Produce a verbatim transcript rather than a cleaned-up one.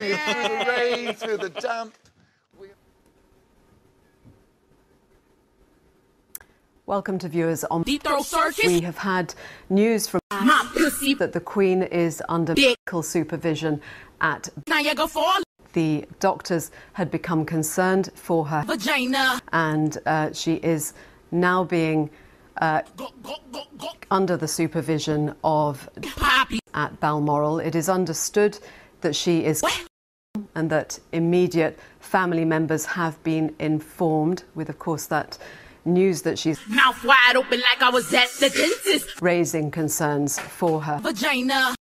Hooray through the damp. Welcome to viewers on Deep Throat Circus. We have had news from My pussy that the Queen is under Dick. medical supervision at Niagara Falls. the doctors had become concerned for her Vagina. and uh, she is now being uh, Go, go, go, go. under the supervision of Poppy. at Balmoral. It is understood that she is What? and that immediate family members have been informed, with of course that news that she's Mouth wide open like I was at the dentist. raising concerns for her. Vagina.